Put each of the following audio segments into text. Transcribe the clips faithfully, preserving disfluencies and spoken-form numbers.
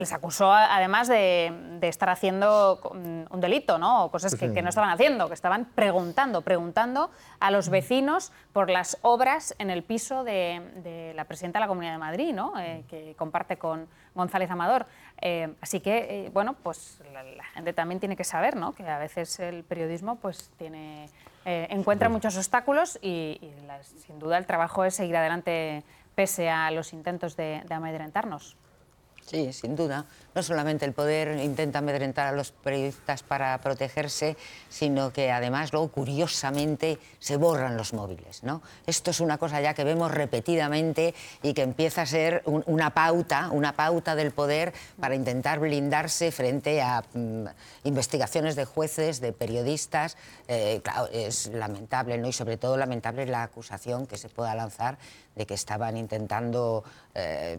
Les acusó además de, de estar haciendo un delito, ¿no? Cosas que, que no estaban haciendo, que estaban preguntando, preguntando a los vecinos por las obras en el piso de, de la presidenta de la Comunidad de Madrid, ¿no? Eh, que comparte con González Amador. Eh, así que, eh, bueno, pues la, la gente también tiene que saber, ¿no? Que a veces el periodismo pues tiene, eh, encuentra muchos obstáculos y, y la, sin duda el trabajo es seguir adelante pese a los intentos de, de amedrentarnos. Sí, sin duda. No solamente el poder intenta amedrentar a los periodistas para protegerse, sino que además luego, curiosamente, se borran los móviles, ¿no? Esto es una cosa ya que vemos repetidamente y que empieza a ser un, una pauta, una pauta del poder para intentar blindarse frente a mm, investigaciones de jueces, de periodistas. Eh, claro, es lamentable, ¿no? Y sobre todo lamentable la acusación que se pueda lanzar de que estaban intentando eh,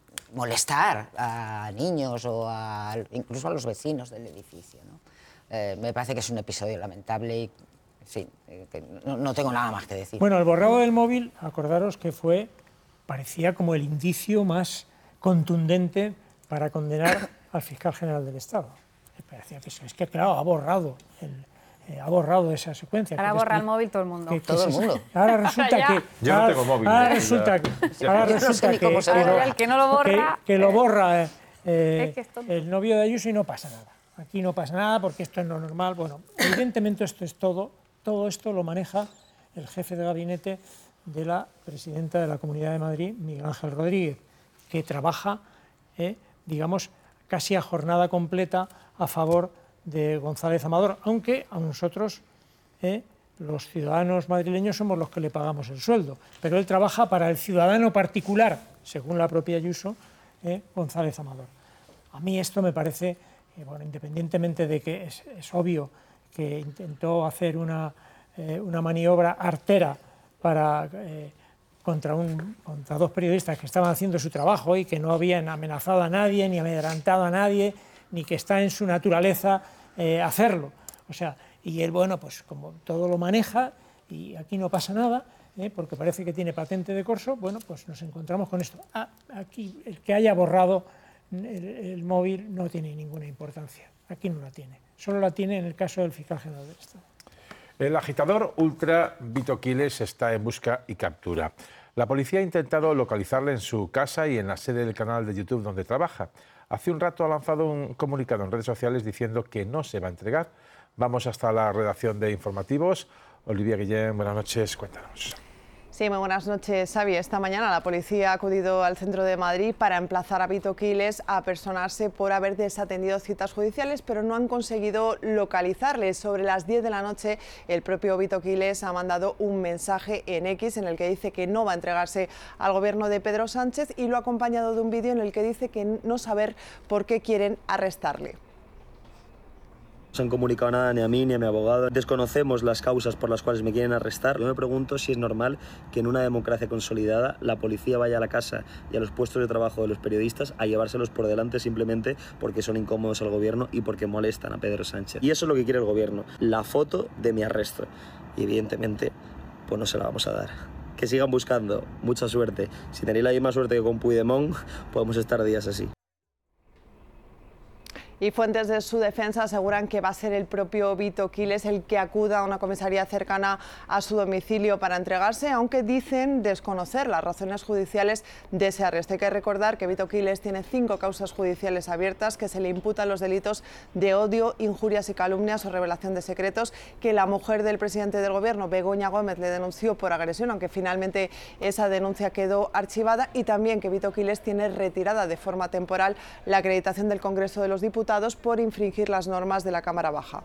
molestar a niños o a, incluso a los vecinos del edificio, ¿no? Eh, me parece que es un episodio lamentable y, en fin, eh, que no, no tengo nada más que decir. Bueno, el borrado del móvil, acordaros que fue, parecía como el indicio más contundente para condenar al fiscal general del Estado. Me parecía que eso, es que claro, ha borrado el... Eh, ha borrado esa secuencia. Ahora borra el móvil todo el mundo. Que, que todo el mundo. Ahora resulta que... Yo no tengo móvil. Ahora resulta que... Ahora resulta que, que, ahora el que no lo borra... Que, que lo borra eh, es que el novio de Ayuso y no pasa nada. Aquí no pasa nada porque esto es lo normal. Bueno, evidentemente esto es todo. Todo esto lo maneja el jefe de gabinete de la presidenta de la Comunidad de Madrid, Miguel Ángel Rodríguez, que trabaja, eh, digamos, casi a jornada completa a favor de González Amador, aunque a nosotros, eh, los ciudadanos madrileños, somos los que le pagamos el sueldo, pero él trabaja para el ciudadano particular, según la propia Ayuso, eh, González Amador. A mí esto me parece, eh, bueno, independientemente de que es, es obvio que intentó hacer una, eh, una maniobra artera para, eh, contra, un, contra dos periodistas que estaban haciendo su trabajo y que no habían amenazado a nadie, ni amedrantado a nadie, ni que está en su naturaleza eh, hacerlo. O sea, y él, bueno, pues como todo lo maneja y aquí no pasa nada, eh, porque parece que tiene patente de corso, bueno, pues nos encontramos con esto. Ah, aquí el que haya borrado el, el móvil no tiene ninguna importancia. Aquí no la tiene. Solo la tiene en el caso del fiscal general del Estado. El agitador ultra Vito Quiles está en busca y captura. La policía ha intentado localizarle en su casa y en la sede del canal de YouTube donde trabaja. Hace un rato ha lanzado un comunicado en redes sociales diciendo que no se va a entregar. Vamos hasta la redacción de Informativos. Olivia Guillén, buenas noches, cuéntanos. Sí, muy buenas noches, Xavi. Esta mañana la policía ha acudido al centro de Madrid para emplazar a Vito Quiles a personarse por haber desatendido citas judiciales, pero no han conseguido localizarle. Sobre las diez de la noche, el propio Vito Quiles ha mandado un mensaje en X en el que dice que no va a entregarse al gobierno de Pedro Sánchez y lo ha acompañado de un vídeo en el que dice que no saber por qué quieren arrestarle. No se han comunicado nada ni a mí ni a mi abogado. Desconocemos las causas por las cuales me quieren arrestar. Yo me pregunto si es normal que en una democracia consolidada la policía vaya a la casa y a los puestos de trabajo de los periodistas a llevárselos por delante simplemente porque son incómodos al gobierno y porque molestan a Pedro Sánchez. Y eso es lo que quiere el gobierno, la foto de mi arresto. Y evidentemente, pues no se la vamos a dar. Que sigan buscando, mucha suerte. Si tenéis la misma suerte que con Puigdemont, podemos estar días así. Y fuentes de su defensa aseguran que va a ser el propio Vito Quiles el que acuda a una comisaría cercana a su domicilio para entregarse, aunque dicen desconocer las razones judiciales de ese arresto. Hay que recordar que Vito Quiles tiene cinco causas judiciales abiertas, que se le imputan los delitos de odio, injurias y calumnias o revelación de secretos, que la mujer del presidente del gobierno, Begoña Gómez, le denunció por agresión, aunque finalmente esa denuncia quedó archivada, y también que Vito Quiles tiene retirada de forma temporal la acreditación del Congreso de los Diputados por infringir las normas de la Cámara Baja.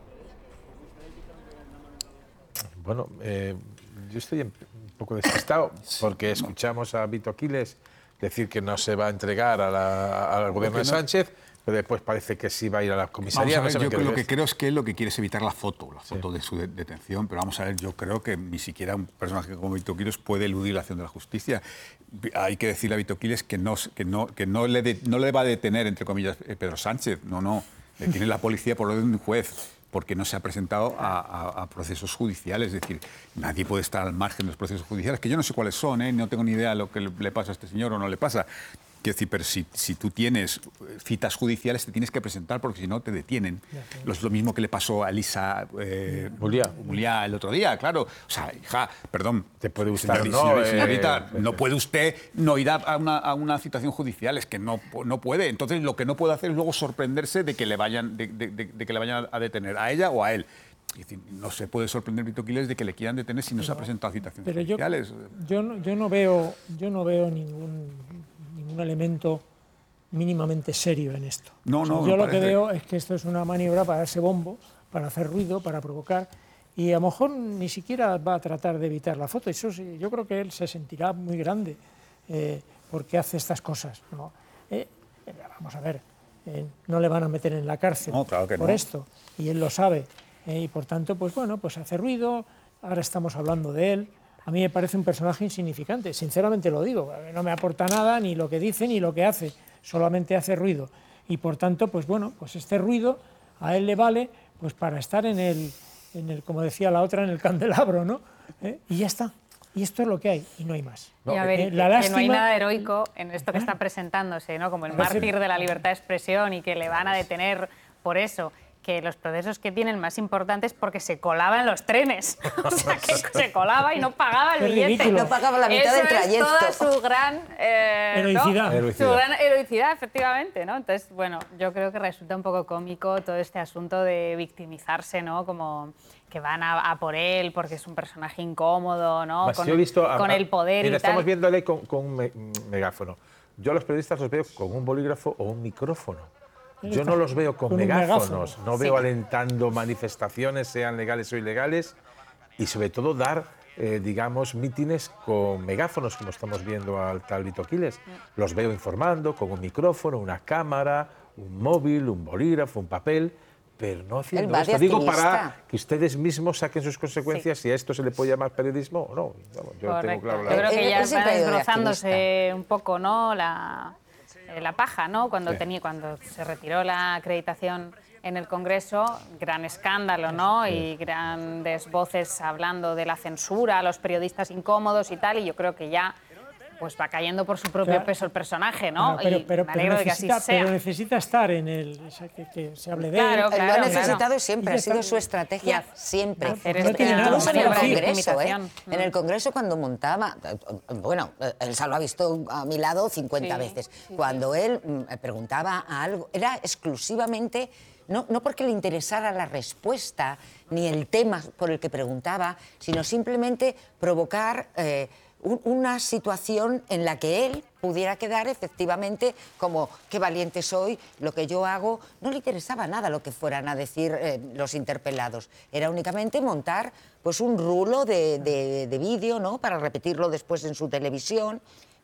Bueno, eh, yo estoy un poco despistado porque escuchamos a Vito Quiles decir que no se va a entregar a la, al gobierno de Sánchez, pero después parece que sí va a ir a la comisaría. Vamos a ver, no sé yo lo que creo es que él lo que quiere es evitar la foto, la foto sí. de su de detención, pero vamos a ver, yo creo que ni siquiera un personaje como Vito Quiles puede eludir la acción de la justicia. Hay que decirle a Vito Quiles que no, que no, que no, le, de, no le va a detener, entre comillas, Pedro Sánchez, no, no. Le tiene la policía por orden de un juez, porque no se ha presentado a, a, a procesos judiciales. Es decir, nadie puede estar al margen de los procesos judiciales, que yo no sé cuáles son, ¿eh? No tengo ni idea de lo que le pasa a este señor o no le pasa. Quiero decir, pero si, si tú tienes citas judiciales te tienes que presentar porque si no te detienen. Lo es lo mismo que le pasó a Elisa eh, Muliá el otro día, claro. O sea, hija, perdón, te puede gustar, señorita, ¿no? señorita, señorita, Eh, no puede usted no ir a una, a una citación judicial, es que no, no puede. Entonces lo que no puede hacer es luego sorprenderse de que le vayan, de, de, de, de que le vayan a detener a ella o a él. Es decir, no se puede sorprender Vito Quiles de que le quieran detener si no pero, se ha presentado a citaciones pero yo, judiciales. Yo no, yo no veo, yo no veo ningún, ningún elemento mínimamente serio en esto. No, no, o sea, yo no lo parece. que veo es que esto es una maniobra para darse bombo, para hacer ruido, para provocar, y a lo mejor ni siquiera va a tratar de evitar la foto. Eso sí, yo creo que él se sentirá muy grande eh, porque hace estas cosas, ¿no? Eh, eh, vamos a ver, eh, no le van a meter en la cárcel no, claro que por no. esto, y él lo sabe, eh, y por tanto, pues bueno, pues hace ruido. Ahora estamos hablando de él. A mí me parece un personaje insignificante, sinceramente lo digo, no me aporta nada, ni lo que dice, ni lo que hace, solamente hace ruido. Y por tanto, pues bueno, pues este ruido a él le vale pues para estar en el, en el como decía la otra, en el candelabro, ¿no? ¿Eh? Y ya está. Y esto es lo que hay, y no hay más. Y a ver, Eh, que, la que lástima... no hay nada heroico en esto que está presentándose, ¿no? Como el mártir de la libertad de expresión y que le van a detener por eso. Que los procesos que tienen más importantes porque se colaba en los trenes. O sea, que se colaba y no pagaba el Qué billete. ridículo. No pagaba la mitad Eso del trayecto. Es toda su gran... eh, Heroicidad. ¿no? Heroicidad. Su gran heroicidad, efectivamente, ¿no? Entonces, bueno, yo creo que resulta un poco cómico todo este asunto de victimizarse, ¿no? Como que van a, a por él porque es un personaje incómodo, ¿no? Mas Con, yo he visto a- con a- el poder mira, y tal. estamos viéndole con, con un me- megáfono. Yo a los periodistas los veo con un bolígrafo o un micrófono. Yo no los veo con, Con un megáfonos, megáfono. no veo Sí. alentando manifestaciones, sean legales o ilegales, y sobre todo dar, eh, digamos, mítines con megáfonos, como estamos viendo al tal Vito Quiles. Los veo informando con un micrófono, una cámara, un móvil, un bolígrafo, un papel, pero no haciendo Él va de esto. Digo activista. para que ustedes mismos saquen sus consecuencias si a esto se le puede llamar periodismo o no. Vamos, yo Correcto. tengo claro la Yo creo Él- que él ya siempre va ha ido de desbrozándose un poco, ¿no? La, eh, la paja, ¿no? Cuando Sí. tenía, cuando se retiró la acreditación en el Congreso, gran escándalo, ¿no? Y grandes voces hablando de la censura, a los periodistas incómodos y tal. Y yo creo que ya pues va cayendo por su propio Claro. peso el personaje, ¿no? Claro, pero, y pero, me pero alegro de que así necesita, sea. pero necesita estar en el... o sea, que, que se hable de Claro, él. Él lo ha claro, necesitado claro. siempre, Y ha ya sido está. su estrategia Y siempre. hacer No esta tiene nada Incluso en el para decir. Congreso, ¿eh? limitación. En el Congreso cuando montaba, bueno, Elsa lo ha visto a mi lado cincuenta Sí, veces, sí, cuando él mm, preguntaba a algo, era exclusivamente, no, no porque le interesara la respuesta ni el tema por el que preguntaba, sino simplemente provocar eh, un- una situación en la que él pudiera quedar efectivamente como qué valiente soy, lo que yo hago, no le interesaba nada lo que fueran a decir eh, los interpelados, era únicamente montar pues un rulo de, de, de vídeo, ¿no?, para repetirlo después en su televisión.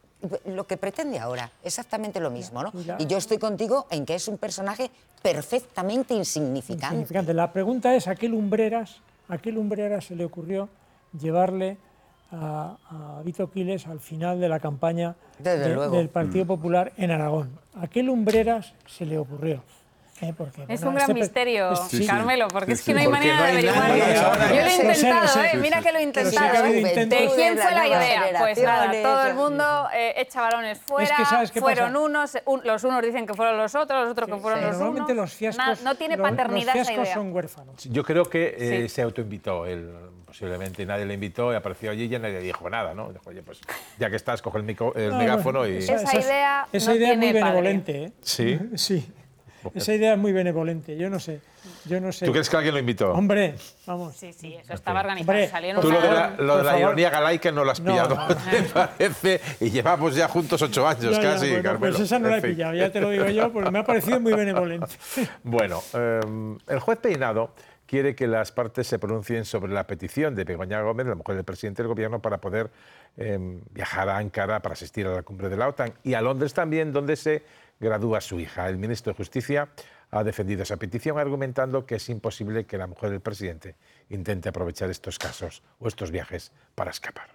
Lo que pretende ahora, exactamente lo mismo, ¿no? Ya. Y yo estoy contigo en que es un personaje perfectamente insignificante. Insignificante. La pregunta es, ¿a qué Lumbreras, a qué Lumbreras se le ocurrió llevarle a, a Vito Quiles al final de la campaña Desde de- luego. del Partido Popular en Aragón? ¿A qué Lumbreras se le ocurrió? Eh, porque, Es bueno, un gran este pe- misterio, este- Sí, sí. Carmelo, porque Sí, es que sí. no hay Porque manera no de hay averiguarlo. nadie ahora. Yo lo he Lo sé, lo intentado, sé. ¿eh? Mira que lo he Pero sí intentado. que ha habido ¿eh? intentos. ¿De quién fue la Las nuevas idea? Pues nada, generaciones, todo el sí. mundo eh, echa balones fuera, que ¿sabes qué fueron pasa? unos, un- los unos dicen que fueron los otros, los otros que fueron Pero los normalmente unos. los fiascos, Na- no tiene los- paternidad los esa fiascos idea. son huérfanos. Yo creo que eh, Sí. se autoinvitó él, posiblemente nadie le invitó y apareció allí y ya nadie dijo nada, ¿no? Dijo, oye, pues ya que estás, coge el, micro- el No, megáfono bueno, y... Esa esa- idea Esa no idea es muy tiene padre. benevolente, ¿eh? ¿Sí? Sí. Esa idea es muy benevolente. Yo no sé. Yo no sé. ¿Tú crees que alguien lo invitó? Hombre, vamos. Sí, sí, eso estaba organizado. Hombre, Salió en Tú lo una- de la, lo de Por la favor. ironía galaica no lo has No, pillado, no. me parece, y llevamos ya juntos ocho años Ya, ya, casi, bueno, Carmelo. pues esa no la he En fin. pillado, ya te lo digo yo, porque me ha parecido muy benevolente. Bueno, eh, el juez Peinado quiere que las partes se pronuncien sobre la petición de Begoña Gómez, la mujer del presidente del gobierno, para poder eh, viajar a Ankara para asistir a la cumbre de la OTAN y a Londres también, donde se gradúa su hija. El ministro de Justicia ha defendido esa petición argumentando que es imposible que la mujer del presidente intente aprovechar estos casos o estos viajes para escapar.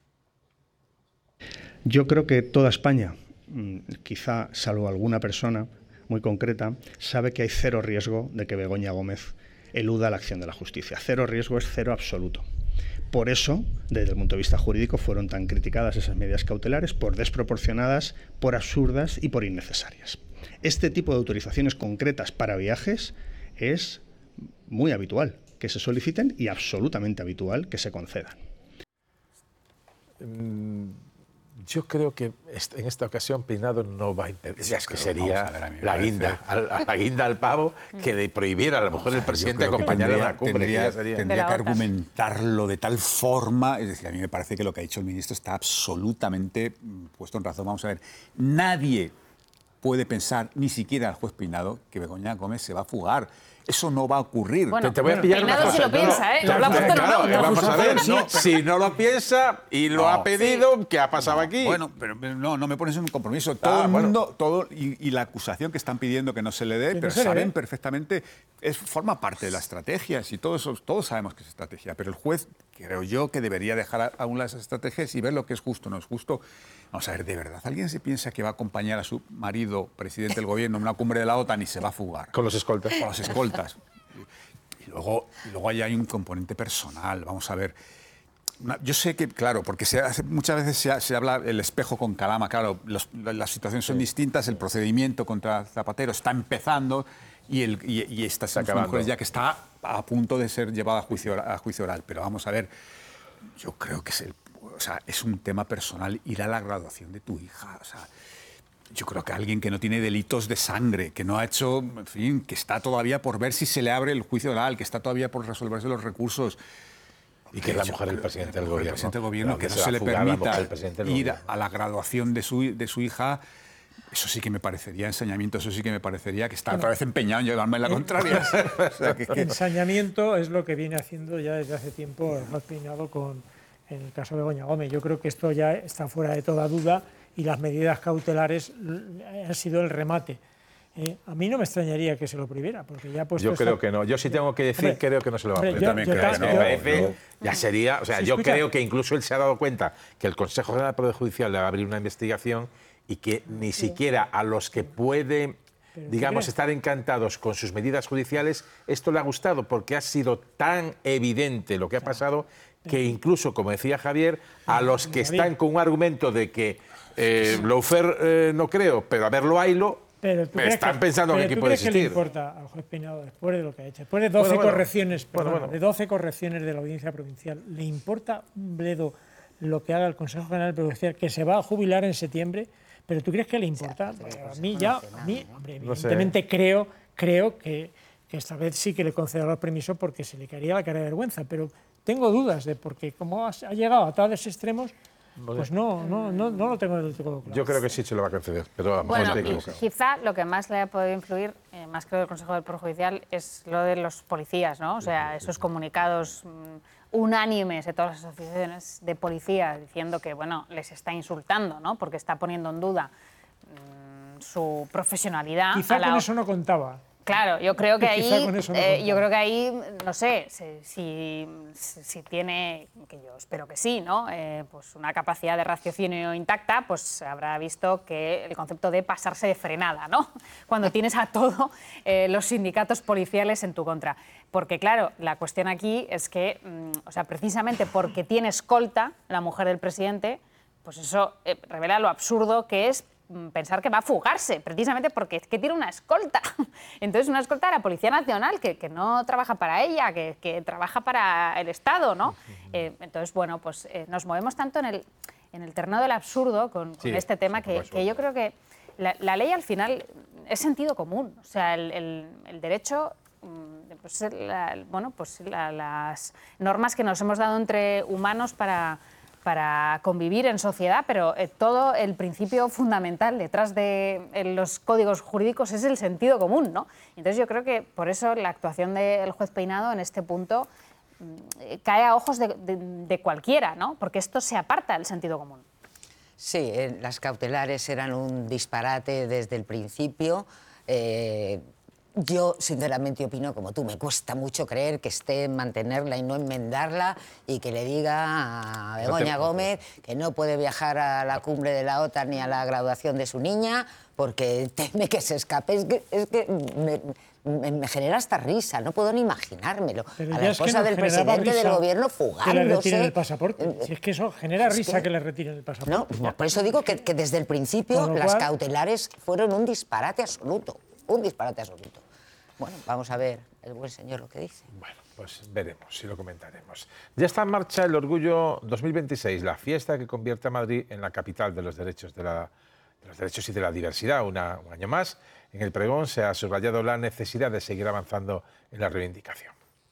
Yo creo que toda España, mm, quizá salvo alguna persona muy concreta, sabe que hay cero riesgo de que Begoña Gómez eluda la acción de la justicia. Cero riesgo es cero absoluto. Por eso, desde el punto de vista jurídico, fueron tan criticadas esas medidas cautelares, por desproporcionadas, por absurdas y por innecesarias. Este tipo de autorizaciones concretas para viajes es muy habitual que se soliciten y absolutamente habitual que se concedan. Yo creo que en esta ocasión Peinado no va a impedir. Es que sería ver, la guinda, al, la guinda al pavo que de prohibiera a lo mejor el presidente acompañar a la cumbre. Tendría, que sería... tendría que argumentarlo de tal forma. Es decir, a mí me parece que lo que ha dicho el ministro está absolutamente puesto en razón. Vamos a ver, nadie puede pensar, ni siquiera el juez Peinado, que Begoña Gómez se va a fugar. Eso no va a ocurrir. Bueno, te, te voy a pillar Peinado una cosa. sí lo piensa, ¿eh? No, Lo ha puesto en claro, la nota. vamos a ver, no, si no lo piensa y lo No. ha pedido, sí. ¿Qué ha pasado no, aquí? Bueno, pero, pero no, no me pones en un compromiso. Todo Ah, el bueno. mundo, todo, y, y la acusación que están pidiendo que no se le dé, Que no pero se le saben dé. perfectamente, es, forma parte de la estrategia, y todo eso, todos sabemos que es estrategia, pero el juez, creo yo, que debería dejar a, a un lado esas estrategias y ver lo que es justo o no es justo. Vamos a ver, de verdad, ¿alguien se piensa que va a acompañar a su marido, presidente del gobierno, en una cumbre de la OTAN y se va a fugar? Con los escoltas. Con los escoltas. Y luego, y luego ahí hay un componente personal, vamos a ver. Una- Yo sé que, claro, porque se hace- muchas veces se, ha- se habla el espejo con calama, claro, los- las situaciones son distintas, el procedimiento contra Zapatero está empezando y, el, y, y esta es una acabando. mujer ya que está a punto de ser llevada a juicio, a juicio oral. Pero vamos a ver, yo creo que es, el, o sea, es un tema personal ir a la graduación de tu hija, o sea, yo creo que alguien que no tiene delitos de sangre, que no ha hecho, en fin, que está todavía por ver si se le abre el juicio oral, que está todavía por resolverse los recursos. Y que es la mujer del presidente del El gobierno. presidente del gobierno, Pero que que no se se va le a fugar la mujer permita del presidente del ir gobierno. a la graduación de su, de su hija, eso sí que me parecería ensañamiento, eso sí que me parecería que está otra vez empeñado en llevarme la contraria. O sea, que- que- Ensañamiento es lo que viene haciendo ya desde hace tiempo el juez Peinado con en el caso de Begoña Gómez. Yo creo que esto ya está fuera de toda duda y las medidas cautelares l- han sido el remate. Eh, a mí no me extrañaría que se lo prohibiera, porque ya ha puesto Yo esta- creo que no. Yo sí tengo que decir, Hombre, creo que no se lo va a hombre, poner. yo- también yo creo ta- que no, yo- Me parece, yo- ya sería, o sea, Sí, yo escucha. creo que incluso él se ha dado cuenta que el Consejo General del Poder Judicial le va a abrir una investigación y que ni siquiera a los que pueden, Pero, digamos, ¿qué estar encantados con sus medidas judiciales, esto le ha gustado porque ha sido tan evidente lo que ha pasado que incluso, como decía Javier, a los que David. están con un argumento de que eh, Lawfare eh, no creo, pero a verlo haylo, Pero ¿tú crees están que- pensando que pero aquí ¿tú puede crees que le existir. importa al juez Peinado después de lo que ha hecho? Después de doce Bueno, bueno. correcciones, Bueno, perdona, bueno. de doce correcciones de la Audiencia Provincial, ¿le importa un bledo lo que haga el Consejo General Provincial, que se va a jubilar en septiembre? ¿Pero tú crees que le importa? Pues a mí ya, a mí, hombre, No sé. evidentemente creo, creo que, que esta vez sí que le concederá el permiso porque se le caería la cara de vergüenza, pero tengo dudas de porque como ha, ha llegado a tales extremos, pues no, no, no, no lo tengo del todo claro. Yo creo que sí se lo va a conceder, pero a lo mejor Bueno, estoy y equivocado. quizá lo que más le ha podido influir, eh, más que lo del Consejo del Poder Judicial, es lo de los policías, ¿no? O sea, esos comunicados mm, unánimes de todas las asociaciones de policía diciendo que, bueno, les está insultando, ¿no? Porque está poniendo en duda mm, su profesionalidad. Quizá a la con ho- eso no contaba. Claro, yo creo que Quizá ahí, con eso no eh, contaba. yo creo que ahí, no sé, si, si, si tiene, que yo espero que sí, ¿no? Eh, pues una capacidad de raciocinio intacta, pues habrá visto que el concepto de pasarse de frenada, ¿no? Cuando tienes a todos eh, los sindicatos policiales en tu contra. Porque claro, la cuestión aquí es que, mm, o sea, precisamente porque tiene escolta la mujer del presidente, pues eso eh, revela lo absurdo que es mm, pensar que va a fugarse, precisamente porque es que tiene una escolta. Entonces, una escolta de la Policía Nacional, que, que no trabaja para ella, que, que trabaja para el Estado, ¿no? Eh, entonces, bueno, pues eh, nos movemos tanto en el, en el terreno del absurdo con, con Sí, este tema sí, un poco que, que yo creo que la, la ley al final es sentido común. O sea, el, el- el derecho... mm, pues, la- bueno, pues la- las normas que nos hemos dado entre humanos para, para convivir en sociedad, pero eh, todo el principio fundamental detrás de eh, los códigos jurídicos es el sentido común, ¿no? Entonces yo creo que por eso la actuación del juez Peinado en este punto mm, eh, cae a ojos de, de- de cualquiera, ¿no? Porque esto se aparta del sentido común. Sí, eh, las cautelares eran un disparate desde el principio. Eh, Yo, sinceramente, opino como tú. Me cuesta mucho creer que esté en mantenerla y no enmendarla y que le diga a Begoña Gómez que no puede viajar a la cumbre de la OTAN ni a la graduación de su niña porque teme que se escape. Es que, es que me, me, me genera hasta risa, no puedo ni imaginármelo. Pero a ya la es que esposa nos del generaba presidente risa del gobierno que fugándose. le retiren el pasaporte. Si es que eso genera Es risa que- que le retiren el pasaporte. No, pues por eso digo que, que desde el principio Con lo las cual- cautelares fueron un disparate absoluto, un disparate absoluto. Bueno, vamos a ver el buen señor lo que dice. Bueno, pues veremos y lo comentaremos. Ya está en marcha el Orgullo dos mil veintiséis, la fiesta que convierte a Madrid en la capital de los derechos, de la, de los derechos y de la diversidad. Una, un año más, en el pregón se ha subrayado la necesidad de seguir avanzando en la reivindicación.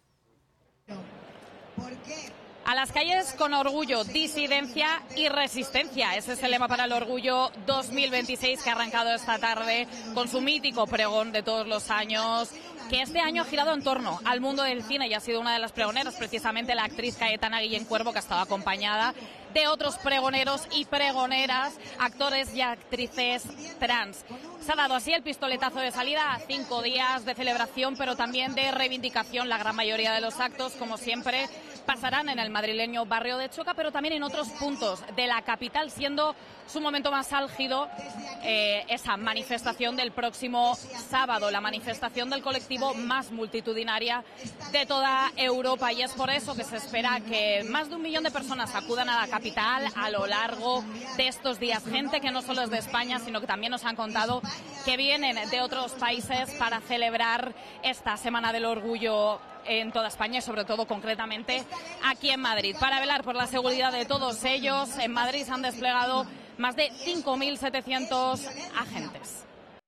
A las calles con orgullo, disidencia y resistencia. Ese es el lema para el Orgullo dos mil veintiséis que ha arrancado esta tarde con su mítico pregón de todos los años, que este año ha girado en torno al mundo del cine y ha sido una de las pregoneras, precisamente la actriz Cayetana Guillén Cuervo, que ha estado acompañada de otros pregoneros y pregoneras, actores y actrices trans. Se ha dado así el pistoletazo de salida a cinco días de celebración, pero también de reivindicación. La gran mayoría de los actos, como siempre, pasarán en el madrileño barrio de Choca, pero también en otros puntos de la capital, siendo su momento más álgido eh, esa manifestación del próximo sábado, la manifestación del colectivo más multitudinaria de toda Europa. Y es por eso que se espera que más de un millón de personas acudan a la capital a lo largo de estos días. Gente que no solo es de España, sino que también nos han contado que vienen de otros países para celebrar esta Semana del Orgullo en toda España y sobre todo concretamente aquí en Madrid. Para velar por la seguridad de todos ellos, en Madrid se han desplegado más de cinco mil setecientos agentes.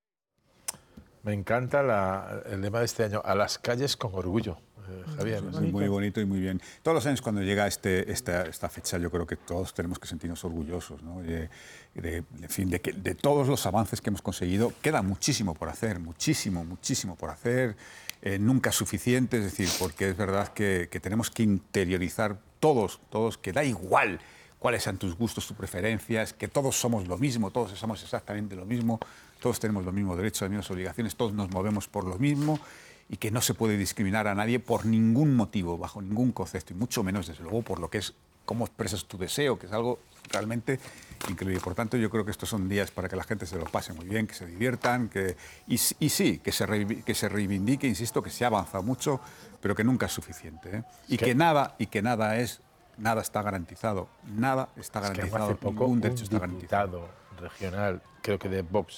Me encanta la- el lema de este año, a las calles con orgullo, eh, Javier. Sí, muy bonito y muy bien. Todos los años cuando llega este, esta, esta fecha yo creo que todos tenemos que sentirnos orgullosos, ¿no? de, de, en fin, de, que, de todos los avances que hemos conseguido. Queda muchísimo por hacer, muchísimo, muchísimo por hacer, eh, nunca suficiente, es decir, porque es verdad que, que tenemos que interiorizar todos, todos, que da igual cuáles sean tus gustos, tus preferencias, que todos somos lo mismo, todos somos exactamente lo mismo, todos tenemos los mismos derechos, las mismas obligaciones, todos nos movemos por lo mismo y que no se puede discriminar a nadie por ningún motivo, bajo ningún concepto, y mucho menos, desde luego, por lo que es cómo expresas tu deseo, que es algo realmente increíble. Por tanto, yo creo que estos son días para que la gente se lo pase muy bien, que se diviertan, que, y, y sí, que se, reiv- que se reivindique, insisto, que se ha avanzado mucho, pero que nunca es suficiente, ¿eh? Y que- que nada, y que nada es, nada está garantizado, nada está Es que garantizado, hace poco ningún un derecho está garantizado. diputado regional, creo que de Vox,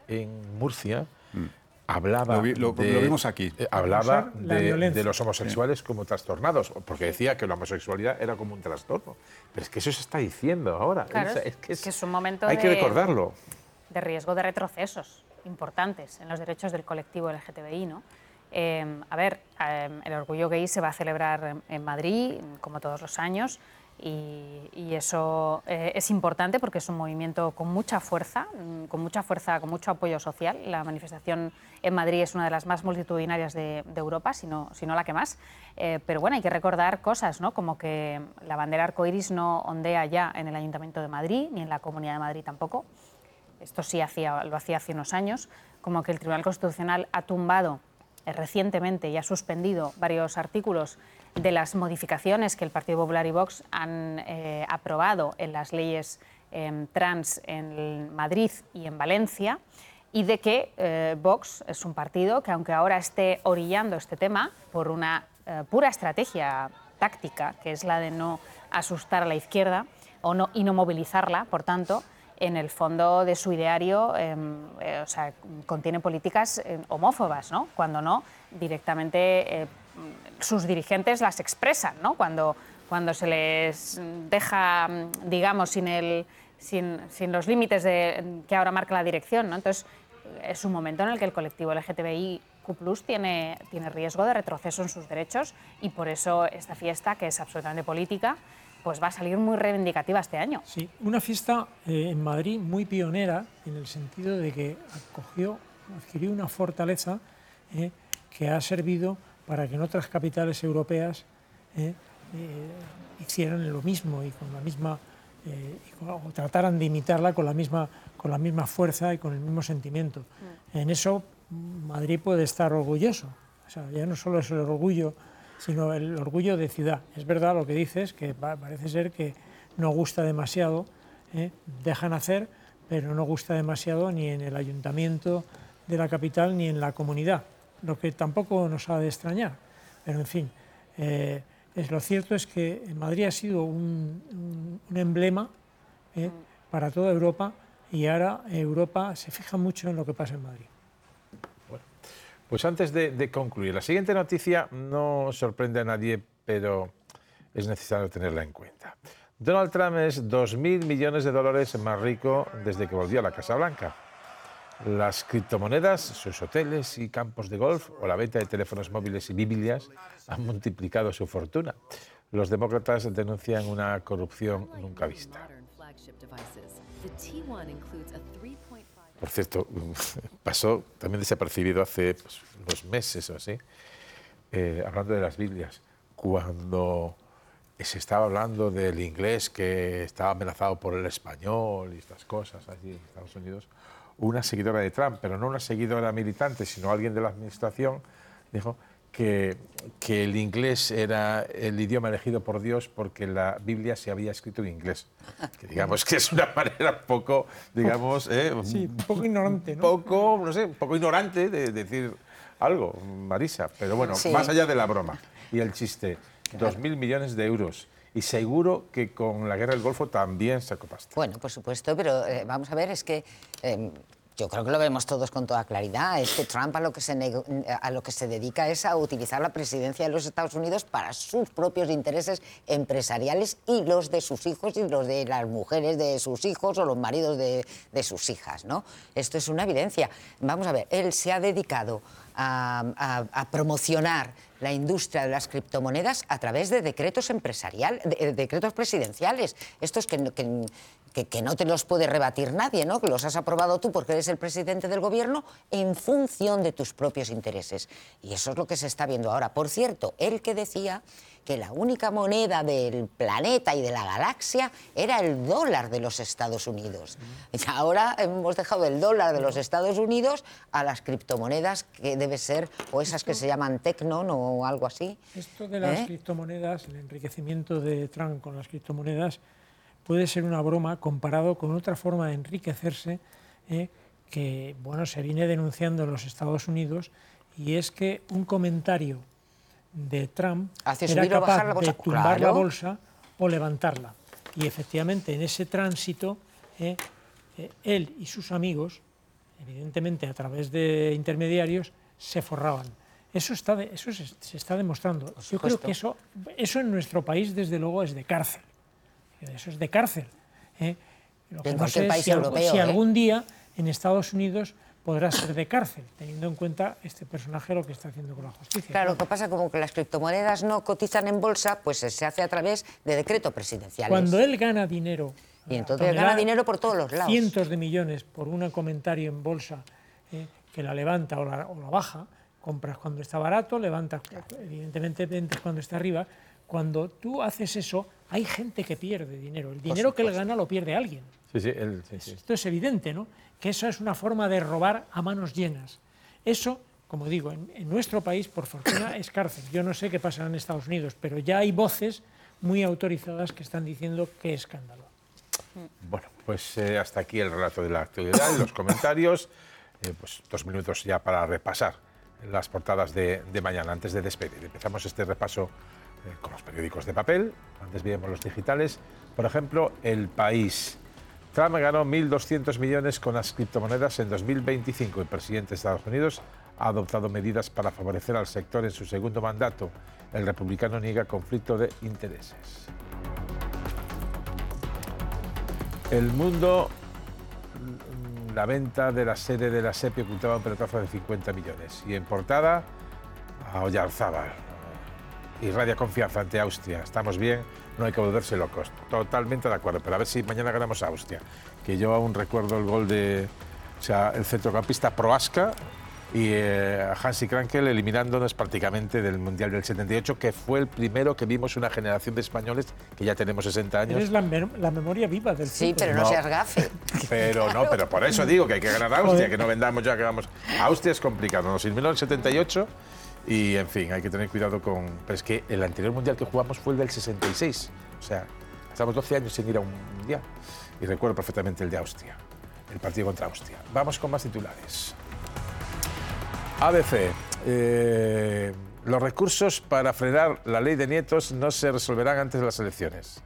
en Murcia, hablaba Lo vi- lo- de- lo vimos aquí. eh, hablaba La de, violencia. de los homosexuales como trastornados, porque decía que la homosexualidad era como un trastorno. Pero es que eso se está diciendo ahora. Claro, es, que es que es un momento hay que de- recordarlo. de riesgo de retrocesos importantes en los derechos del colectivo L G T B I, ¿no? Eh, a ver, eh, el Orgullo Gay se va a celebrar en, en Madrid, como todos los años, y, y eso eh, es importante porque es un movimiento con mucha fuerza, mm, con mucha fuerza, con mucho apoyo social. La manifestación en Madrid es una de las más multitudinarias de, de Europa, si no, si no la que más. Eh, pero bueno, hay que recordar cosas, ¿no? Como que la bandera arcoíris no ondea ya en el Ayuntamiento de Madrid, ni en la Comunidad de Madrid tampoco. Esto sí hacía, lo hacía hace unos años, como que el Tribunal Constitucional ha tumbado eh, recientemente y ha suspendido varios artículos de las modificaciones que el Partido Popular y Vox han eh, aprobado en las leyes eh, trans en Madrid y en Valencia, y de que eh, Vox es un partido que, aunque ahora esté orillando este tema por una eh, pura estrategia táctica, que es la de no asustar a la izquierda o no, y no movilizarla, por tanto, en el fondo de su ideario eh, eh, o sea, contiene políticas eh, homófobas, ¿no? Cuando no, directamente eh, sus dirigentes las expresan, ¿no? Cuando, cuando se les deja, digamos, sin, el, sin, sin los límites de, que ahora marca la dirección, ¿no? Entonces, es un momento en el que el colectivo L G T B I Q plus tiene, tiene riesgo de retroceso en sus derechos, y por eso esta fiesta, que es absolutamente política, pues va a salir muy reivindicativa este año. Sí, una fiesta eh, en Madrid muy pionera, en el sentido de que acogió, adquirió una fortaleza eh, que ha servido para que en otras capitales europeas eh, eh, hicieran lo mismo y con la misma, eh, y con- o trataran de imitarla con la misma, con la misma fuerza y con el mismo sentimiento. En eso Madrid puede estar orgulloso. O sea, ya no solo es el orgullo, sino el orgullo de ciudad. Es verdad lo que dices, que parece ser que no gusta demasiado, ¿eh? Dejan hacer, pero no gusta demasiado ni en el ayuntamiento de la capital ni en la comunidad, lo que tampoco nos ha de extrañar. Pero en fin, eh, es, lo cierto es que Madrid ha sido un, un, un emblema ¿eh? para toda Europa, y ahora Europa se fija mucho en lo que pasa en Madrid. Bueno, pues antes de, de concluir, la siguiente noticia no sorprende a nadie, pero es necesario tenerla en cuenta. Donald Trump es dos mil millones de dólares más rico desde que volvió a la Casa Blanca. Las criptomonedas, sus hoteles y campos de golf o la venta de teléfonos móviles y Biblias han multiplicado su fortuna. Los demócratas denuncian una corrupción nunca vista. Por cierto, pasó también desapercibido hace pues, unos meses o así, eh, hablando de las Biblias, cuando se estaba hablando del inglés que estaba amenazado por el español y estas cosas allí en Estados Unidos. Una seguidora de Trump, pero no una seguidora militante, sino alguien de la administración, dijo que, que el inglés era el idioma elegido por Dios porque la Biblia se había escrito en inglés. Que digamos que es una manera poco, digamos... Eh, sí, un poco ignorante, ¿no? Poco, no sé, un poco ignorante de decir algo, Marisa. Pero bueno, sí. Más allá de la broma y el chiste, dos mil millones de euros. Y seguro que con la guerra del Golfo también sacó pasta. Bueno, por supuesto, pero eh, vamos a ver, es que eh, yo creo que lo vemos todos con toda claridad. Es que Trump a lo que, se a lo que se dedica es a utilizar la presidencia de los Estados Unidos para sus propios intereses empresariales y los de sus hijos y los de las mujeres de sus hijos o los maridos de, de sus hijas, ¿no? Esto es una evidencia. Vamos a ver, él se ha dedicado a, a, a promocionar la industria de las criptomonedas a través de decretos empresariales, de, de decretos presidenciales, estos que, que, que, que no te los puede rebatir nadie, ¿no? Que los has aprobado tú porque eres el presidente del gobierno en función de tus propios intereses. Y eso es lo que se está viendo ahora. Por cierto, él que decía que la única moneda del planeta y de la galaxia era el dólar de los Estados Unidos. Y ahora hemos dejado el dólar de los Estados Unidos a las criptomonedas, que debe ser, o esas que se llaman Tecnon o algo así. Esto de las ¿Eh? criptomonedas, el enriquecimiento de Trump con las criptomonedas, puede ser una broma comparado con otra forma de enriquecerse eh, que, bueno, se viene denunciando en los Estados Unidos, y es que un comentario de Trump era capaz la bolsa, de tumbar claro. la bolsa o levantarla. Y efectivamente en ese tránsito eh, eh, él y sus amigos, evidentemente a través de intermediarios, se forraban. Eso, está de, eso se, se está demostrando. Yo creo que eso, eso en nuestro país desde luego es de cárcel. Eso es de cárcel. ¿eh? Lo que no sé es si, europeo, si ¿eh? algún día en Estados Unidos podrá ser de cárcel, teniendo en cuenta este personaje lo que está haciendo con la justicia. Claro, lo que pasa como que las criptomonedas no cotizan en bolsa, pues se hace a través de decretos presidenciales. Cuando él gana dinero, y entonces gana dinero por todos los lados. Cientos de millones por un comentario en bolsa eh, que la levanta o la, o la baja, compras cuando está barato, levantas, evidentemente vendes cuando está arriba. Cuando tú haces eso, hay gente que pierde dinero. El dinero que él gana lo pierde alguien. Sí, sí, él, sí, sí. Esto es evidente, ¿no? Que eso es una forma de robar a manos llenas. Eso, como digo, en, en nuestro país, por fortuna, es cárcel. Yo no sé qué pasará en Estados Unidos, pero ya hay voces muy autorizadas que están diciendo qué escándalo. Bueno, pues eh, hasta aquí el relato de la actualidad y los comentarios. Eh, pues dos minutos ya para repasar las portadas de, de mañana, antes de despedir. Empezamos este repaso eh, con los periódicos de papel, antes veíamos los digitales. Por ejemplo, El País. Trump ganó mil doscientos millones con las criptomonedas en dos mil veinticinco. El presidente de Estados Unidos ha adoptado medidas para favorecer al sector en su segundo mandato. El republicano niega conflicto de intereses. El Mundo, la venta de la sede de la SEPI ocultaba un pelotazo de cincuenta millones. Y en portada, a Oyarzábal. Irradia confianza ante Austria. Estamos bien, no hay que volverse locos. Totalmente de acuerdo, pero a ver si mañana ganamos a Austria. Que yo aún recuerdo el gol de, o sea, el centrocampista Prohaska, y eh, a Hansi Krankel eliminándonos prácticamente del Mundial del setenta y ocho, que fue el primero que vimos una generación de españoles que ya tenemos sesenta años. Eres la, la memoria viva del Sí, fútbol. pero no, no seas gafe. Pero no, pero por eso digo que hay que ganar a Austria, que no vendamos ya que vamos. Austria es complicado, nos eliminó en el setenta y ocho y, en fin, hay que tener cuidado con. Pero es que el anterior Mundial que jugamos fue el del sesenta y seis, o sea, estamos doce años sin ir a un Mundial. Y recuerdo perfectamente el de Austria, el partido contra Austria. Vamos con más titulares. A B C. Eh, los recursos para frenar la ley de nietos no se resolverán antes de las elecciones.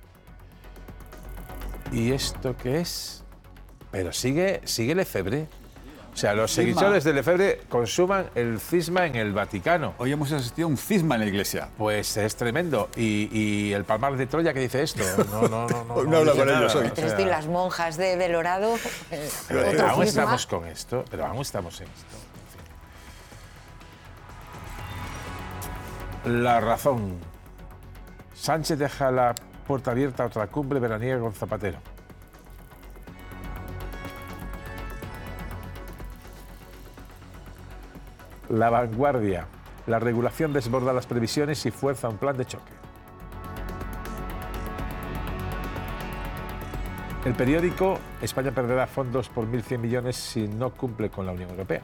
¿Y esto qué es? Pero sigue, sigue Lefebvre. O sea, los Cisma. seguidores de Lefebvre consuman el cisma en el Vaticano. Hoy hemos asistido a un cisma en la iglesia. Pues es tremendo. Y, y el Palmar de Troya, ¿qué dice esto? No, no, no. no, Hoy no no hablo dice con nada. ellos hoy. O sea, Esto y las monjas de Belorado. pero otro aún cisma. estamos con esto. Pero aún estamos en esto. En fin. La razón. Sánchez deja la puerta abierta a otra cumbre veraniega con Zapatero. La Vanguardia. La regulación desborda las previsiones y fuerza un plan de choque. El periódico. España perderá fondos por mil cien millones si no cumple con la Unión Europea.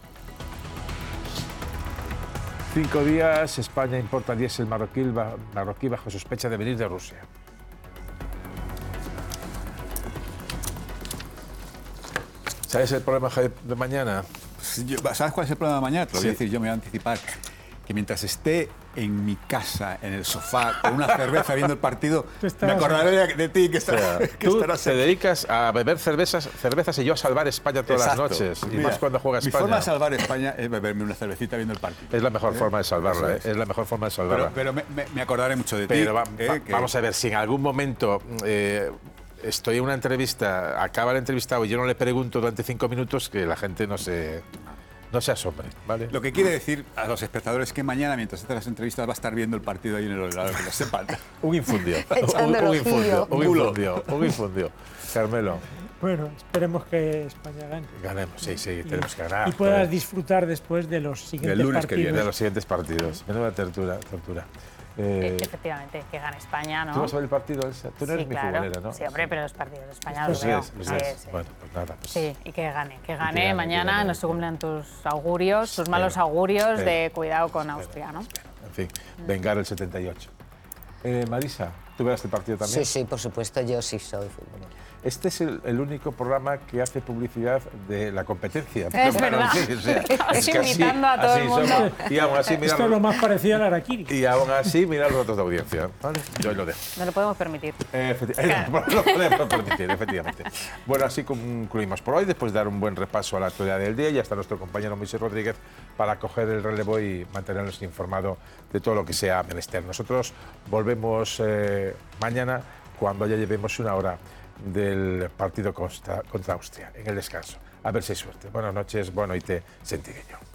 Cinco días. España importa diésel marroquí, marroquí bajo sospecha de venir de Rusia. ¿Sabes el problema de mañana? ¿Sabes cuál es el problema de mañana? Te lo voy Sí. a decir, yo me voy a anticipar. Que mientras esté en mi casa, en el sofá, con una cerveza viendo el partido, me estarás- acordaré de, de ti, que, O sea, estará, que tú estarás te dedicas a beber cervezas, cervezas y yo a salvar España todas Exacto. las noches. Y Mira, más cuando juega Mi España. forma de salvar España es beberme una cervecita viendo el partido. Es la mejor forma de salvarla, Eso ¿eh? es. es la mejor forma de salvarla. Pero, pero me, me- me acordaré mucho de ti. Pero va- eh, va- que- vamos a ver, si en algún momento eh, estoy en una entrevista, acaba el entrevistado y yo no le pregunto durante cinco minutos, que la gente no se, no se asombre, ¿vale? Lo que quiere decir a los espectadores es que mañana, mientras hace las entrevistas, va a estar viendo el partido ahí en el ordenador, que lo sepan. Un infundio. Echando un, el un infundio. ojillo. Un infundio. Un infundio. Carmelo, Bueno, esperemos que España gane. ganemos. Sí, sí, tenemos que ganar. Y puedas joder. disfrutar después de los siguientes lunes que partidos. viene, De los siguientes partidos. Menuda tortura. tortura. Eh, Efectivamente, que gane España, ¿no? ¿Tú vas a ver el partido, Elsa? Tú no Sí, eres mi claro. futbolera, ¿no? Sí, hombre, pero los partidos de España Esto los sí veo. es, pues Sí, es. sí. Bueno, pues nada. Pues Sí, y que gane, que gane, gane que mañana, gane. no se cumplan tus augurios, tus Espero, malos augurios espero, de cuidado con Austria, ¿no? En fin, vengar el setenta y ocho. Eh, Marisa, ¿tú verás el partido también? Sí, sí, por supuesto, yo sí soy futbolera. Este es el, el único programa que hace publicidad de la competencia. Es verdad. Sí, o sea, Estamos es que así- invitando a todo así el mundo. somos. Y aún así, Esto es lo mirar, más parecido al Araquiri. y aún así, mirar los datos de audiencia. ¿Vale? Yo ahí lo dejo. No lo podemos permitir. Eh, efecti- eh, no, lo podemos permitir, efectivamente. Bueno, así concluimos por hoy, después de dar un buen repaso a la actualidad del día. Ya está nuestro compañero Moisés Rodríguez para coger el relevo y mantenernos informados de todo lo que sea menester. Nosotros volvemos eh, mañana cuando ya llevemos una hora del partido contra, contra Austria, en el descanso. A ver si hay suerte. Buenas noches, bueno, y te sentiré yo.